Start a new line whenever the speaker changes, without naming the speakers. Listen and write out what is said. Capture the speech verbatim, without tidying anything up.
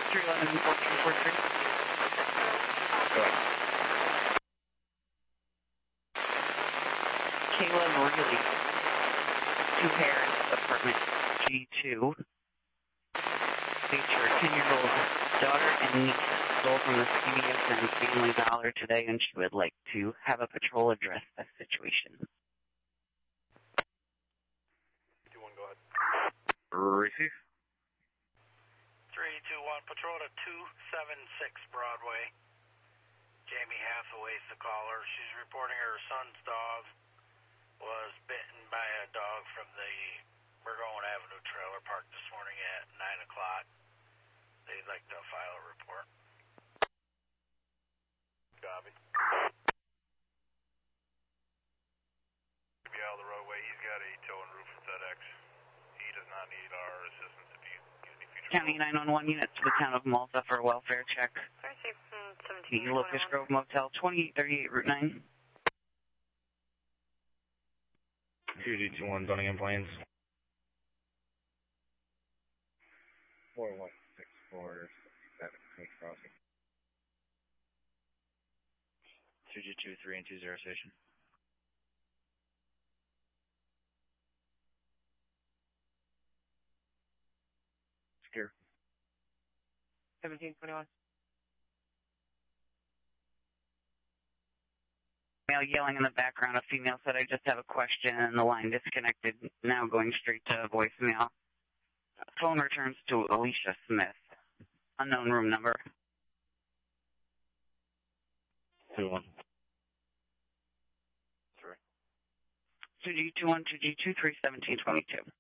three eleven fourteen forty-three. Go ahead. Kayla Morley, two Harris, apartment G two. Feature ten-year-old daughter and niece stole from the C V S and Family Dollar today, and she would like to have a patrol address the situation.
two one, go ahead.
Receive.
three two one, patrol to two seven six Broadway. Jamie Hathaway's the caller. She's reporting her son's dog was bitten by a dog from the Burgoyne Avenue trailer park this morning at nine o'clock. They'd like to file a report.
Copy. Be out of the roadway. He's got a tow and roof for FedEx. He does not need our assistance if you use any future.
County nine one one units to the town of Malta for a welfare check. The Locust Grove Motel, twenty-eight thirty-eight Route nine.
two G two one, Dunningham Plains. four one six four seven, Coach Crossing. two G two three and two zero station. Secure.
seventeen twenty-one. Male yelling in the background. A female said, I just have a question, and the line disconnected. Now going straight to voicemail. Phone returns to Alicia Smith. Unknown room number.
two one.
two G two one, two G two three, seventeen twenty-two.